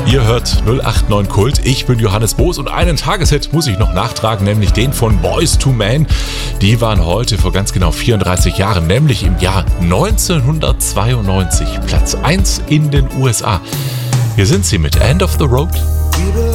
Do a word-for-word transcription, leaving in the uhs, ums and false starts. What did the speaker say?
Ihr hört null acht neun Kult, ich bin Johannes Boos und einen Tageshit muss ich noch nachtragen, nämlich den von Boyz two Men. Die waren heute vor ganz genau vierunddreißig Jahren, nämlich im Jahr neunzehnhundertzweiundneunzig, Platz eins in den U S A. Hier sind sie mit End of the Road.